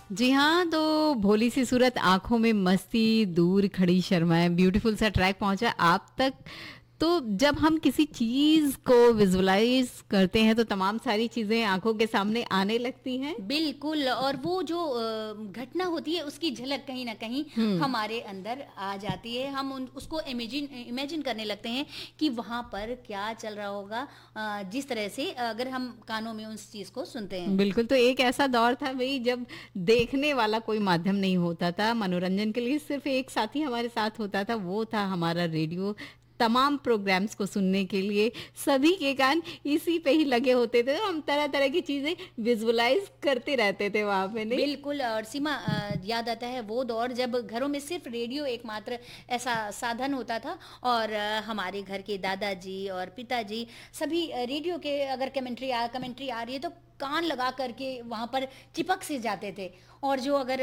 जी हाँ, तो भोली सी सूरत, आंखों में मस्ती, दूर खड़ी शर्माएं, ब्यूटीफुल सा ट्रैक पहुंचा आप तक। तो जब हम किसी चीज को विजुअलाइज करते हैं तो तमाम सारी चीजें आंखों के सामने आने लगती हैं। बिल्कुल। और वो जो घटना होती है उसकी झलक कहीं ना कहीं हम्म। हमारे अंदर आ जाती है। हम उसको इमेजिन करने लगते हैं कि वहाँ पर क्या चल रहा होगा, जिस तरह से अगर हम कानों में उस चीज़ को सुनते हैं। बिल्कुल, तो एक ऐसा दौर था भाई जब देखने वाला कोई माध्यम नहीं होता था, मनोरंजन के लिए सिर्फ एक साथी हमारे साथ होता था, वो था हमारा रेडियो। तमाम प्रोग्राम्स को सुनने के लिए सभी के कान इसी पे ही लगे होते थे, तो हम तरह तरह की चीजें विजुअलाइज करते रहते थे वहां पे, नहीं? बिल्कुल। और सीमा, याद आता है वो दौर जब घरों में सिर्फ रेडियो एकमात्र ऐसा साधन होता था, और हमारे घर के दादाजी और पिताजी सभी रेडियो के अगर कमेंट्री आ रही है तो कान लगा करके वहाँ पर चिपक से जाते थे। और जो अगर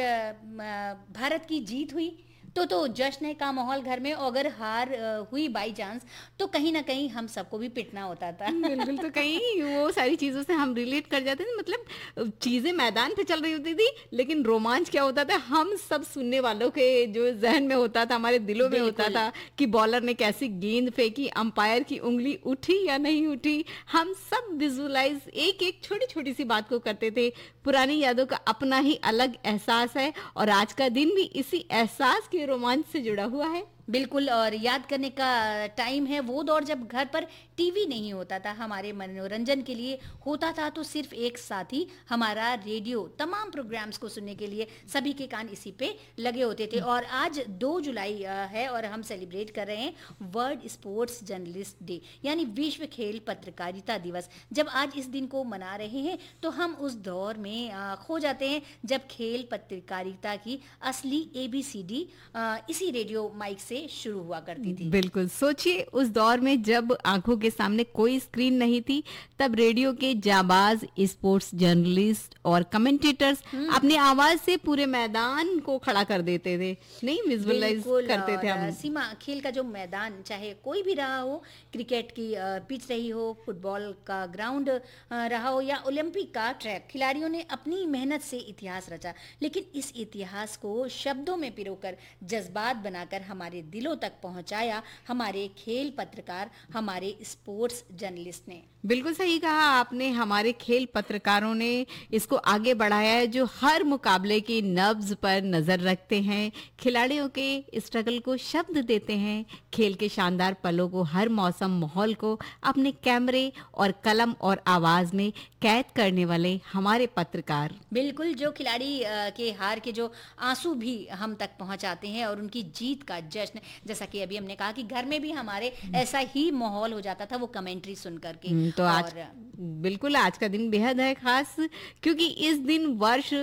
भारत की जीत हुई तो जश्न का माहौल घर में, और अगर हार हुई बाई चांस तो कहीं ना कहीं हम सबको भी पिटना होता था। बिल्कुल, तो कहीं वो सारी चीजों से हम रिलेट कर जाते थे। मतलब चीजें मैदान पे चल रही होती थी, लेकिन रोमांच क्या होता था, हम सब सुनने वालों के जो जहन में होता था, हमारे दिलों में होता बिल्कुल। था कि बॉलर ने कैसी गेंद फेंकी, अंपायर की उंगली उठी या नहीं उठी। हम सब विजुअलाइज एक एक छोटी छोटी सी बात को करते थे। पुरानी यादों का अपना ही अलग एहसास है, और आज का दिन भी इसी एहसास के रोमांच से जुड़ा हुआ है। बिल्कुल। और याद करने का टाइम है वो दौर जब घर पर टीवी नहीं होता था, हमारे मनोरंजन के लिए होता था तो सिर्फ एक साथी हमारा रेडियो। तमाम प्रोग्राम्स को सुनने के लिए सभी के कान इसी पे लगे होते थे। और आज 2 जुलाई है और हम सेलिब्रेट कर रहे हैं वर्ल्ड स्पोर्ट्स जर्नलिस्ट डे, यानी विश्व खेल पत्रकारिता दिवस। जब आज इस दिन को मना रहे हैं तो हम उस दौर में खो जाते हैं जब खेल पत्रकारिता की असली ABCD इसी रेडियो माइक से शुरू हुआ करती थी। बिल्कुल, सोचिए उस दौर में जब आंखों के सामने कोई स्क्रीन नहीं थी, तब रेडियो के जाबाज स्पोर्ट्स जर्नलिस्ट और कमेंटेटर्स अपनी आवाज से पूरे मैदान को खड़ा कर देते थे, नहीं? विजुअलाइज बिल्कुल। करते थे और हम। सीमा, खेल का जो मैदान चाहे कोई भी रहा हो, क्रिकेट की पिच रही हो, फुटबॉल का ग्राउंड रहा हो, या ओलंपिक का ट्रैक, खिलाड़ियों ने अपनी मेहनत से इतिहास रचा। लेकिन इस इतिहास को शब्दों में पिरोकर जज्बात बनाकर हमारे दिलों तक पहुंचाया हमारे खेल पत्रकार, हमारे स्पोर्ट्स जर्नलिस्ट ने। बिल्कुल सही कहा आपने, हमारे खेल पत्रकारों ने इसको आगे बढ़ाया है, जो हर मुकाबले की नब्ज पर नजर रखते हैं, खिलाड़ियों के स्ट्रगल को शब्द देते हैं, खेल के शानदार पलों को, हर मौसम माहौल को अपने कैमरे और कलम और आवाज में कैद करने वाले हमारे पत्रकार। बिल्कुल। जो खिलाड़ी के हार के जो आंसू भी हम तक पहुंचाते हैं, और उनकी जीत का जश्न, जैसा कि अभी हमने कहा कि घर में भी हमारे ऐसा ही माहौल हो जाता था वो कमेंट्री सुन करके। तो आज और बिल्कुल आज का दिन बेहद है खास, क्योंकि इस दिन वर्ष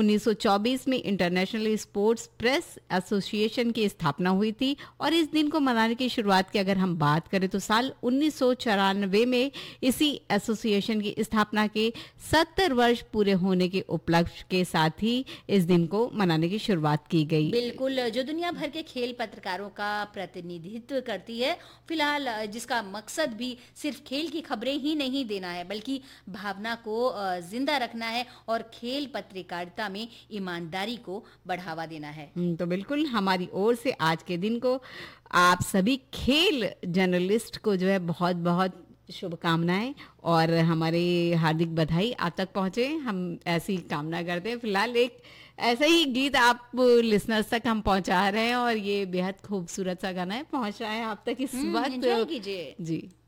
1924 में इंटरनेशनल स्पोर्ट्स प्रेस एसोसिएशन की स्थापना हुई थी, और इस दिन को मनाने की शुरुआत की अगर हम बात करें तो साल 1994 में इसी एसोसिएशन की स्थापना के 70 वर्ष पूरे होने के उपलक्ष्य के साथ ही इस दिन को मनाने की शुरुआत की गई। बिल्कुल, जो दुनिया भर के खेल पत्रकारों का प्रतिनिधित्व करती है, फिलहाल जिसका मकसद भी सिर्फ खेल की खबरें ही नहीं देना है, बल्कि भावना को जिंदा रखना है और खेल पत्रकारिता में ईमानदारी को बढ़ावा देना है। तो बिल्कुल हमारी ओर से आज के दिन को आप सभी खेल जर्नलिस्ट को जो है बहुत बहुत शुभकामनाएं, और हमारे हार्दिक बधाई आप तक पहुंचे, हम ऐसी कामना करते हैं। फिलहाल एक ऐसा ही गीत आप लिसनर्स तक हम पहुंचा रहे हैं, और ये बेहद खूबसूरत सा गाना है, पहुंच रहा है आप तक इस वक्त। एंजॉय कीजिए। जी।